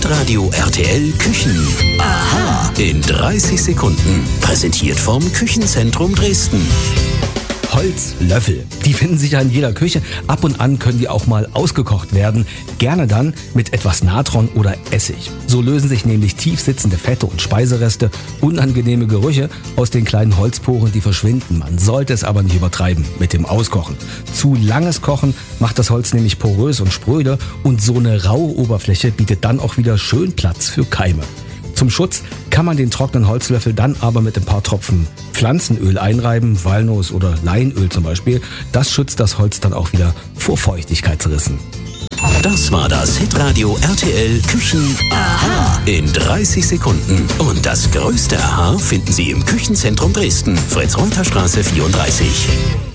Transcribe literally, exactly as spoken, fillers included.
Hitradio R T L Küchen. Aha. In dreißig Sekunden. Präsentiert vom Küchenzentrum Dresden. Holzlöffel, die finden sich ja in jeder Küche. Ab und an können die auch mal ausgekocht werden. Gerne dann mit etwas Natron oder Essig. So lösen sich nämlich tief sitzende Fette und Speisereste, unangenehme Gerüche aus den kleinen Holzporen, die verschwinden. Man sollte es aber nicht übertreiben mit dem Auskochen. Zu langes Kochen macht das Holz nämlich porös und spröde und so eine raue Oberfläche bietet dann auch wieder schön Platz für Keime. Zum Schutz kann man den trockenen Holzlöffel dann aber mit ein paar Tropfen Pflanzenöl einreiben, Walnuss oder Leinöl zum Beispiel. Das schützt das Holz dann auch wieder vor Feuchtigkeitsrissen. Das war das Hitradio R T L Küchen Aha in dreißig Sekunden. Und das größte Aha finden Sie im Küchenzentrum Dresden, Fritz-Reuter-Straße vierunddreißig.